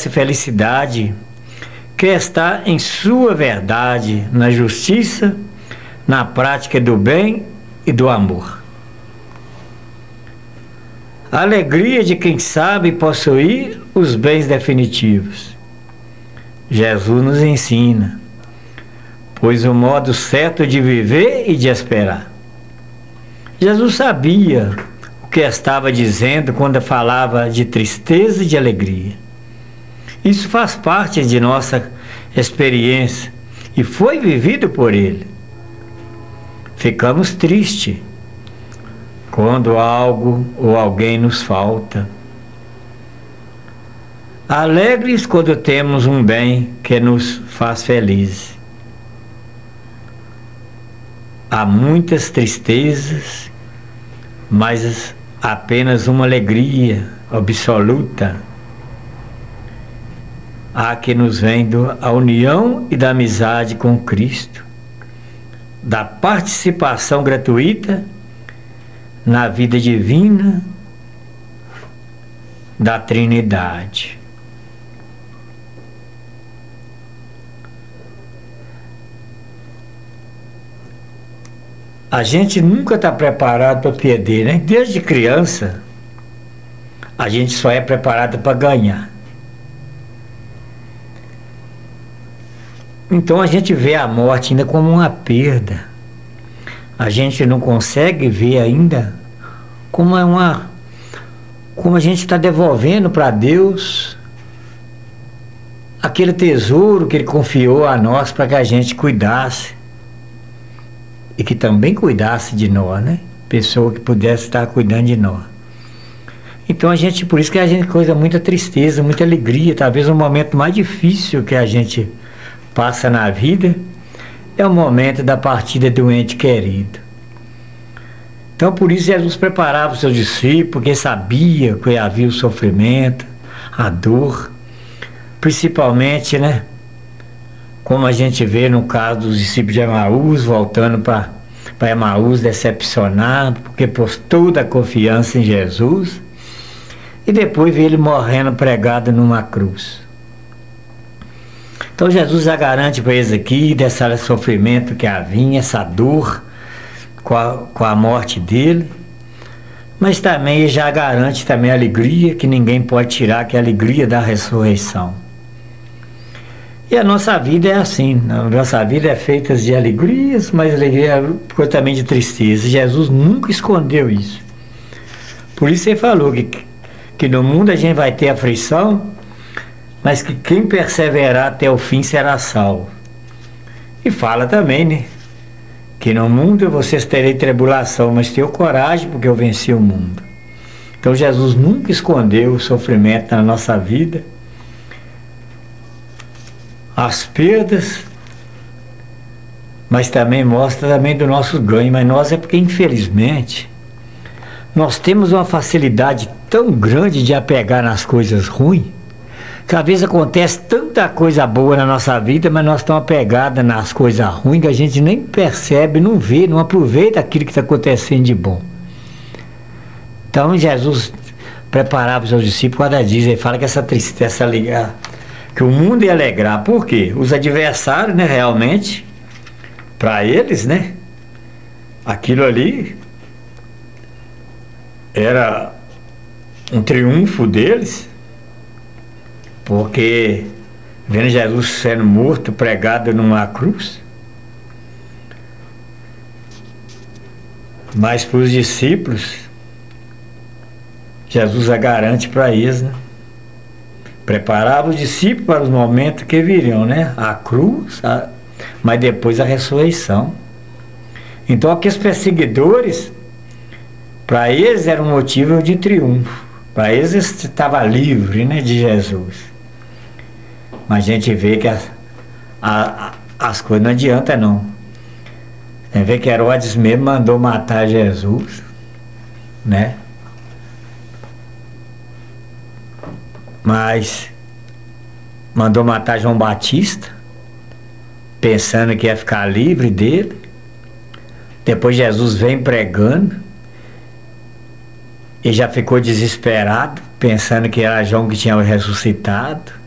essa felicidade quer estar em sua verdade, na justiça, na prática do bem e do amor. A alegria de quem sabe possuir os bens definitivos. Jesus nos ensina, pois o modo certo de viver e de esperar. Jesus sabia o que estava dizendo quando falava de tristeza e de alegria. Isso faz parte de nossa experiência e foi vivido por Ele. Ficamos tristes quando algo ou alguém nos falta. Alegres quando temos um bem que nos faz felizes. Há muitas tristezas, mas apenas uma alegria absoluta. Há que nos vem da união e da amizade com Cristo, da participação gratuita na vida divina da Trindade. A gente nunca está preparado para perder, né? Desde criança, a gente só é preparado para ganhar. Então a gente vê a morte ainda como uma perda. A gente não consegue ver ainda como a gente está devolvendo para Deus aquele tesouro que Ele confiou a nós para que a gente cuidasse. E que também cuidasse de nós, né? Pessoa que pudesse estar cuidando de nós. Então por isso que a gente coisa muita tristeza, muita alegria. Talvez o momento mais difícil que a gente passa na vida é o momento da partida de um ente querido. Então por isso Jesus preparava os seus discípulos, porque sabia que havia o sofrimento, a dor, principalmente, né? Como a gente vê no caso dos discípulos de Emaús, voltando para Emaús decepcionado, porque pôs toda a confiança em Jesus, e depois vê ele morrendo pregado numa cruz. Então Jesus já garante para eles aqui, desse sofrimento que havia, essa dor com a morte dele, mas também ele já garante também a alegria que ninguém pode tirar, que é a alegria da ressurreição. E a nossa vida é assim, a nossa vida é feita de alegrias, mas alegria também de tristeza. Jesus nunca escondeu isso. Por isso ele falou que no mundo a gente vai ter aflição, mas que quem perseverar até o fim será salvo. E fala também, né? Que no mundo vocês terem tribulação, mas tenham coragem, porque eu venci o mundo. Então Jesus nunca escondeu o sofrimento na nossa vida, as perdas, mas também mostra também do nosso ganho. Mas nós é porque, infelizmente, nós temos uma facilidade tão grande de apegar nas coisas ruins, que às vezes acontece tanta coisa boa na nossa vida, mas nós estamos apegados nas coisas ruins que a gente nem percebe, não vê, não aproveita aquilo que está acontecendo de bom. Então Jesus preparava os seus discípulos, quando diz, ele fala que essa tristeza, que o mundo ia alegrar. Por quê? Os adversários, né, realmente, para eles, né, aquilo ali era um triunfo deles, porque vendo Jesus sendo morto, pregado numa cruz. Mas para os discípulos, Jesus a garante para eles, né? Preparava os discípulos para os momentos que viriam, né? A cruz, mas depois a ressurreição. Então aqueles perseguidores, para eles era um motivo de triunfo. Para eles estava livre, né, de Jesus. Mas a gente vê que as coisas não adiantam, não. A gente vê que Herodes mesmo mandou matar Jesus, né? Mas mandou matar João Batista, pensando que ia ficar livre dele. Depois Jesus vem pregando e já ficou desesperado, pensando que era João que tinha ressuscitado.